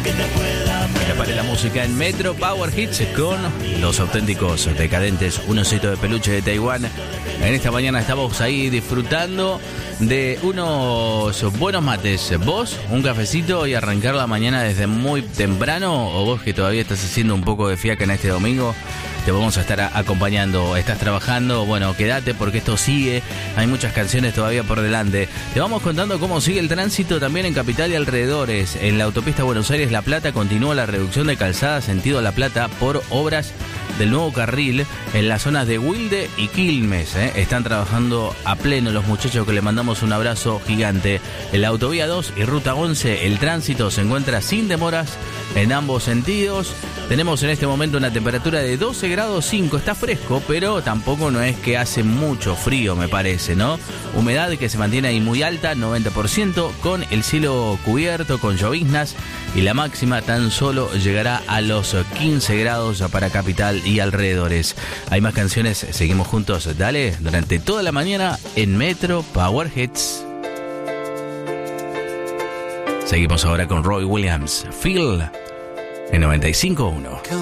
Prepare la música en Metro Power Hits con los auténticos decadentes, un osito de peluche de Taiwán. En esta mañana estamos ahí disfrutando de unos buenos mates. ¿Vos, un cafecito y arrancar la mañana desde muy temprano? ¿O vos que todavía estás haciendo un poco de fiaca en este domingo? Te vamos a estar acompañando. ¿Estás trabajando? Bueno, quédate porque esto sigue. Hay muchas canciones todavía por delante. Te vamos contando cómo sigue el tránsito también en Capital y alrededores. En la autopista Buenos Aires-La Plata continúa la reducción de calzada sentido La Plata por obras del nuevo carril en las zonas de Wilde y Quilmes. Están trabajando a pleno los muchachos, que le mandamos un abrazo gigante. En la autovía 2 y ruta 11 el tránsito se encuentra sin demoras en ambos sentidos. Tenemos en este momento una temperatura de 12 grados 5, está fresco, pero tampoco no es que hace mucho frío, me parece, ¿no? Humedad que se mantiene ahí muy alta, 90%, con el cielo cubierto, con lloviznas, y la máxima tan solo llegará a los 15 grados para Capital y alrededores. Hay más canciones, seguimos juntos, dale, durante toda la mañana en Metro Power Hits. Seguimos ahora con Roy Williams, Feel, en 95.1.